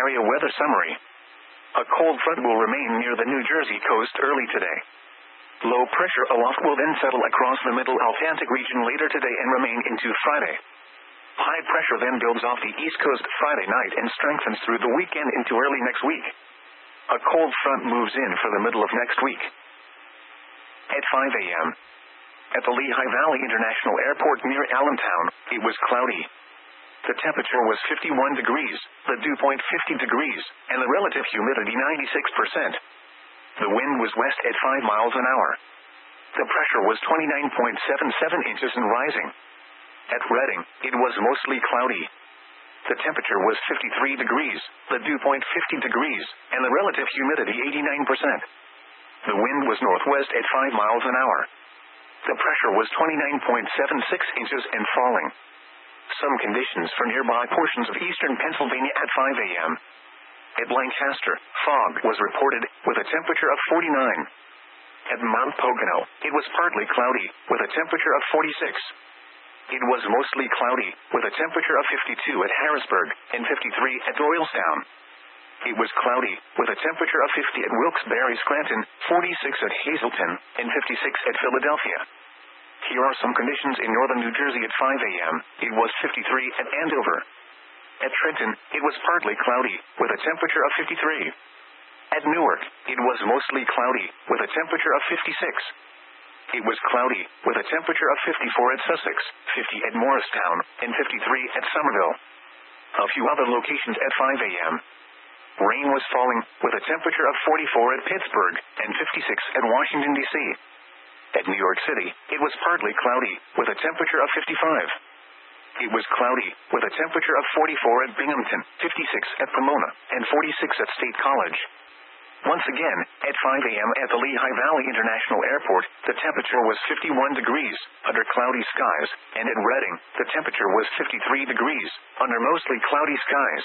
Area weather summary. A cold front will remain near the New Jersey coast early today. Low pressure aloft will then settle across the middle Atlantic region later today and remain into Friday. High pressure then builds off the East Coast Friday night and strengthens through the weekend into early next week. A cold front moves in for the middle of next week. At 5 a.m. at the Lehigh Valley International Airport near Allentown, it was cloudy. The temperature was 51 degrees, the dew point 50 degrees, and the relative humidity 96%. The wind was west at 5 miles an hour. The pressure was 29.77 inches and rising. At Reading, it was mostly cloudy. The temperature was 53 degrees, the dew point 50 degrees, and the relative humidity 89%. The wind was northwest at 5 miles an hour. The pressure was 29.76 inches and falling. Some conditions for nearby portions of eastern Pennsylvania at 5 a.m. At Lancaster, fog was reported, with a temperature of 49. At Mount Pocono, it was partly cloudy, with a temperature of 46. It was mostly cloudy, with a temperature of 52 at Harrisburg, and 53 at Doylestown. It was cloudy, with a temperature of 50 at Wilkes-Barre Scranton, 46 at Hazleton, and 56 at Philadelphia. Here are some conditions in northern New Jersey at 5 a.m. It was 53 at Andover. At Trenton, it was partly cloudy, with a temperature of 53. At Newark, it was mostly cloudy, with a temperature of 56. It was cloudy, with a temperature of 54 at Sussex, 50 at Morristown, and 53 at Somerville. A few other locations at 5 a.m. Rain was falling, with a temperature of 44 at Pittsburgh, and 56 at Washington, D.C. At New York City, it was partly cloudy, with a temperature of 55. It was cloudy, with a temperature of 44 at Binghamton, 56 at Pomona, and 46 at State College. Once again, at 5 a.m. at the Lehigh Valley International Airport, the temperature was 51 degrees, under cloudy skies, and at Reading, the temperature was 53 degrees, under mostly cloudy skies.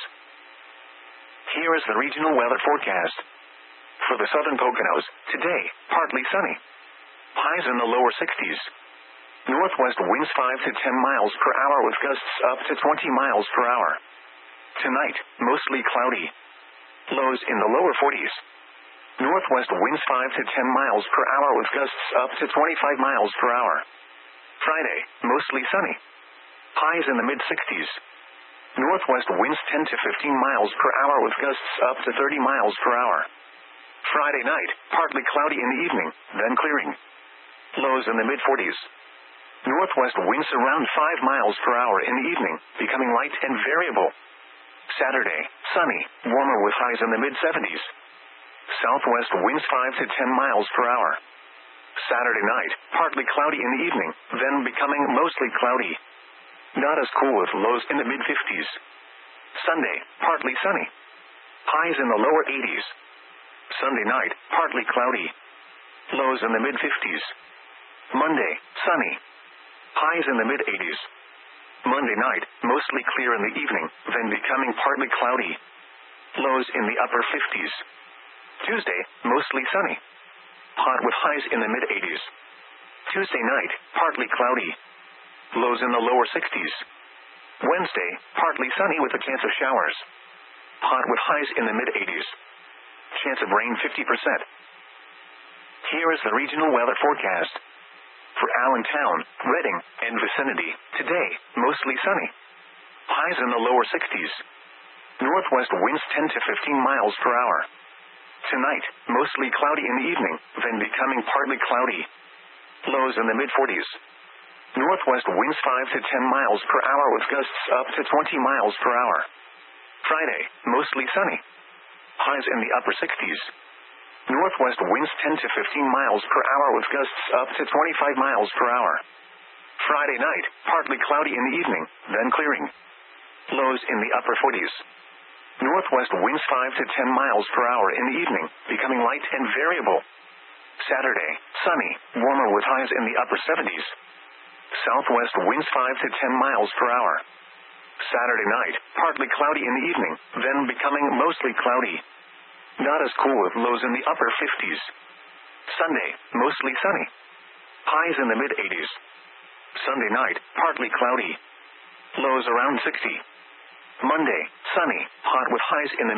Here is the regional weather forecast. For the southern Poconos, today, partly sunny. Highs in the lower 60s. Northwest winds 5 to 10 miles per hour with gusts up to 20 miles per hour. Tonight, mostly cloudy. Lows in the lower 40s. Northwest winds 5 to 10 miles per hour with gusts up to 25 miles per hour. Friday, mostly sunny. Highs in the mid-60s. Northwest winds 10 to 15 miles per hour with gusts up to 30 miles per hour. Friday night, partly cloudy in the evening, then clearing. Lows in the mid-40s. Northwest winds around 5 miles per hour in the evening, becoming light and variable. Saturday, sunny, warmer with highs in the mid-70s. Southwest winds 5 to 10 miles per hour. Saturday night, partly cloudy in the evening, then becoming mostly cloudy. Not as cool with lows in the mid-50s. Sunday, partly sunny. Highs in the lower 80s. Sunday night, partly cloudy. Lows in the mid-50s. Monday, sunny. Highs in the mid-80s. Monday night, mostly clear in the evening, then becoming partly cloudy. Lows in the upper 50s. Tuesday, mostly sunny. Hot with highs in the mid-80s. Tuesday night, partly cloudy. Lows in the lower 60s. Wednesday, partly sunny with a chance of showers. Hot with highs in the mid-80s. Chance of rain 50%. Here is the regional weather forecast. For Allentown, Reading, and vicinity, today, mostly sunny. Highs in the lower 60s. Northwest winds 10 to 15 miles per hour. Tonight, mostly cloudy in the evening, then becoming partly cloudy. Lows in the mid-40s. Northwest winds 5 to 10 miles per hour with gusts up to 20 miles per hour. Friday, mostly sunny. Highs in the upper 60s. Northwest winds 10 to 15 miles per hour with gusts up to 25 miles per hour. Friday night, partly cloudy in the evening, then clearing. Lows in the upper 40s. Northwest winds 5 to 10 miles per hour in the evening, becoming light and variable. Saturday, sunny, warmer with highs in the upper 70s. Southwest winds 5 to 10 miles per hour. Saturday night, partly cloudy in the evening, then becoming mostly cloudy. Not as cool with lows in the upper 50s. Sunday, mostly sunny. Highs in the mid-80s. Sunday night, partly cloudy. Lows around 60. Monday, sunny, hot with highs in the